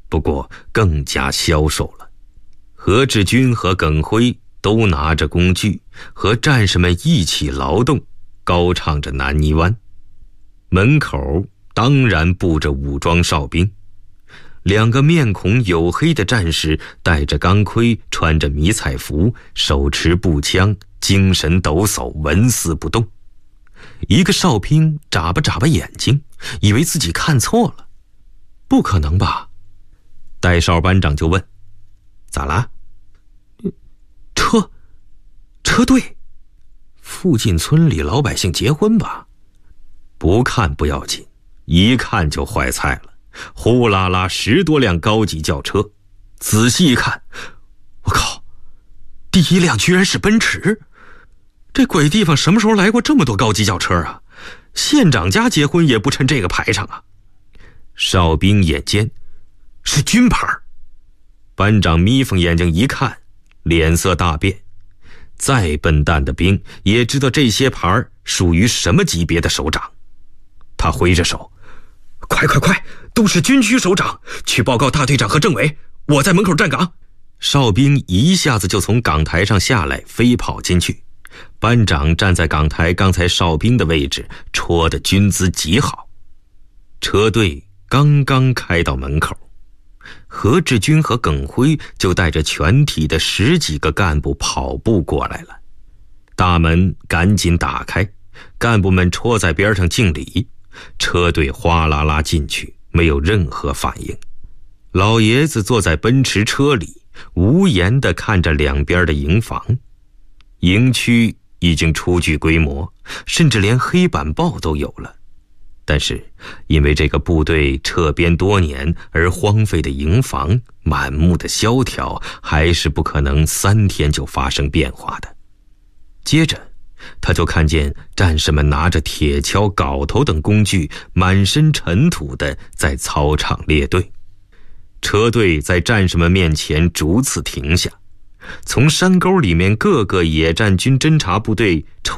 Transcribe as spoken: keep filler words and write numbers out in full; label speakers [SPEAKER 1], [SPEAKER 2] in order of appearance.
[SPEAKER 1] 不过更加消瘦了。何志军和耿辉都拿着工具，和战士们一起劳动，高唱着南泥湾。门口当然布着武装哨兵，两个面孔黝黑的战士戴着钢盔，穿着迷彩服，手持步枪，精神抖擞，纹丝不动。一个哨兵眨巴眨巴眼睛，以为自己看错了。不可能吧？带哨班长就问：咋啦？车车队，附近村里老百姓结婚吧？不看不要紧，一看就坏菜了。呼啦啦十多辆高级轿车，仔细一看，我靠，第一辆居然是奔驰！这鬼地方什么时候来过这么多高级轿车啊？县长家结婚也不趁这个排场啊！哨兵眼尖，是军牌。班长眯缝眼睛一看，脸色大变。再笨蛋的兵也知道这些牌属于什么级别的首长。他挥着手，快快快，都是军区首长，去报告大队长和政委，我在门口站岗。哨兵一下子就从岗台上下来，飞跑进去。班长站在岗台刚才哨兵的位置，戳的军姿极好。车队刚刚开到门口，何志军和耿辉就带着全体的十几个干部跑步过来了。大门赶紧打开，干部们戳在边上敬礼。车队哗啦啦进去，没有任何反应。老爷子坐在奔驰车里，无言地看着两边的营房。营区已经初具规模，甚至连黑板报都有了。但是因为这个部队撤编多年而荒废的营房，满目的萧条，还是不可能三天就发生变化的。接着他就看见战士们拿着铁锹、镐头等工具，满身尘土的在操场列队。车队在战士们面前逐次停下，从山沟里面各个野战军侦察部队抽